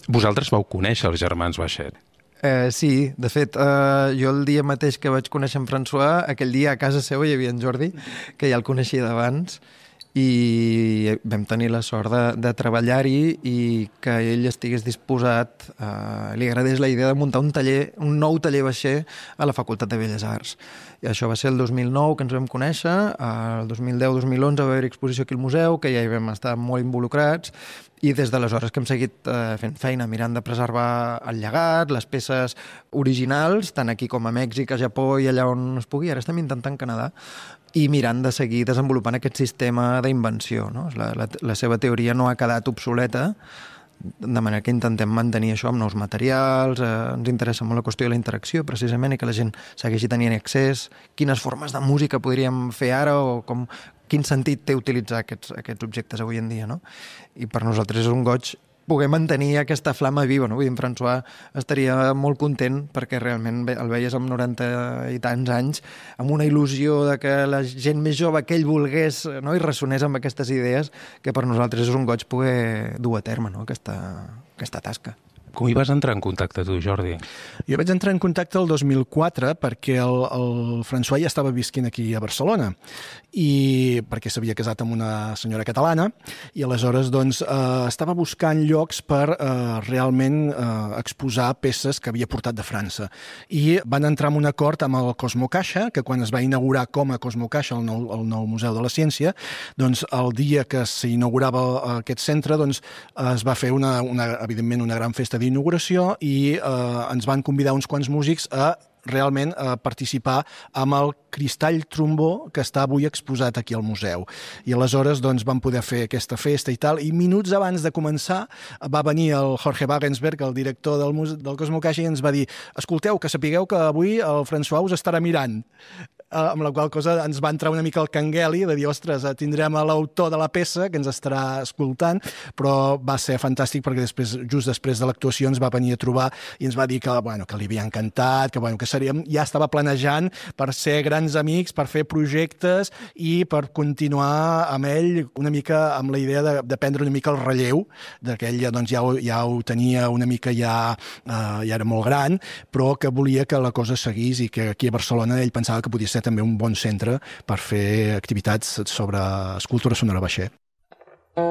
Vosaltres vau conèixer els germans Baixet. Sí, de fet, jo el dia mateix que vaig conèixer en François, aquell dia a casa seva hi havia en Jordi, que ja el coneixia d'abans, i vam tenir la sort de treballar-hi i que ell estigués disposat, li agradés la idea de muntar un nou taller baixer a la Facultat de Belles Arts. I això va ser el 2009 que ens vam conèixer, el 2010-2011 va haver exposició aquí al museu, que ja hi vam estar molt involucrats, i des d'aleshores que hem seguit fent feina, mirant de preservar el llegat, les peces originals, tant aquí com a Mèxic, a Japó i allà on es pugui. Ara estem intentant Canadà, i mirant de seguir desenvolupant aquest sistema d'invenció. No? La seva teoria no ha quedat obsoleta, de manera que intentem mantenir això amb nous materials, ens interessa molt la qüestió de la interacció, precisament, i que la gent segueixi tenint accés, quines formes de música podríem fer ara, o quin sentit té utilitzar aquests objectes avui en dia, no? I per nosaltres és un goig poder mantenir aquesta flama viva, no? Vull dir, en François estaria molt content perquè realment el veies amb 90 i tants anys, amb una il·lusió de que la gent més jove que ell volgués, no? I ressonés amb aquestes idees, que per nosaltres és un goig poder dur a terme, no? Aquesta tasca. Com hi vas entrar en contacte tu, Jordi? Jo vaig entrar en contacte el 2004 perquè el François ja estava visquint aquí a Barcelona, i perquè s'havia casat amb una senyora catalana, i aleshores doncs, estava buscant llocs per realment exposar peces que havia portat de França. I van entrar en un acord amb el Cosmo Caixa, que quan es va inaugurar com a Cosmo Caixa, el nou Museu de la Ciència, doncs el dia que s'inaugurava aquest centre, doncs es va fer evidentment una gran festa d'inauguració, i ens van convidar uns quants músics a realment participar amb el cristall trombó que està avui exposat aquí al museu. I aleshores doncs, vam poder fer aquesta festa i tal, i minuts abans de començar va venir el Jorge Wagensberg, el director del Cosmo Caixa, i ens va dir: escolteu, que sapigueu que avui el François us estarà mirant. Amb la qual cosa ens va entrar una mica el cangueli de dir, ostres, tindrem l'autor de la peça que ens estarà escoltant, però va ser fantàstic perquè just després de l'actuació ens va venir a trobar i ens va dir que li havia encantat, que ja estava planejant per ser grans amics, per fer projectes i per continuar amb ell una mica amb la idea de prendre una mica el relleu, que ell doncs, ja ho tenia una mica, ja era molt gran, però que volia que la cosa seguís, i que aquí a Barcelona ell pensava que podia ser també un bon centre per fer activitats sobre escultura sonora Baixet.